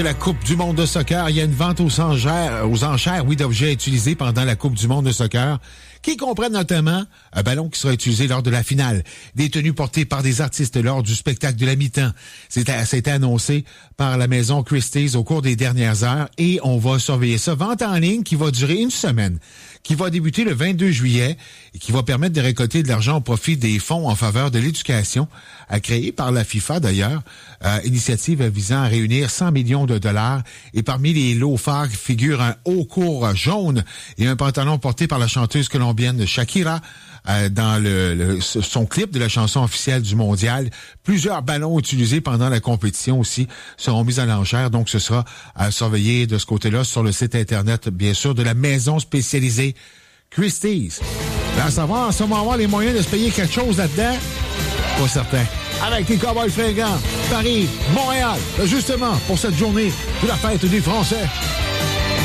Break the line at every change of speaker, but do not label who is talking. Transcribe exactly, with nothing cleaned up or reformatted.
La Coupe du monde de soccer, il y a une vente aux enchères, aux enchères, oui, d'objets utilisés pendant la Coupe du monde de soccer, qui comprennent notamment un ballon qui sera utilisé lors de la finale, des tenues portées par des artistes lors du spectacle de la mi-temps. C'était, c'était annoncé par la maison Christie's au cours des dernières heures et on va surveiller ça. Vente en ligne qui va durer une semaine, qui va débuter le vingt-deux juillet et qui va permettre de récolter de l'argent au profit des fonds en faveur de l'éducation, à créer par la FIFA d'ailleurs, euh, initiative visant à réunir cent millions de dollars. Et parmi les lots phares figure un haut court jaune et un pantalon porté par la chanteuse colombienne Shakira euh, dans le, le son clip de la chanson officielle du mondial. Plusieurs ballons utilisés pendant la compétition aussi seront mis à l'enchère, donc ce sera à surveiller de ce côté-là sur le site internet, bien sûr, de la maison spécialisée Christie's. Là, à savoir, en ce moment, avoir les moyens de se payer quelque chose là-dedans? Pas certain. Avec les Cowboys fringants, Paris, Montréal, justement, pour cette journée de la fête des Français.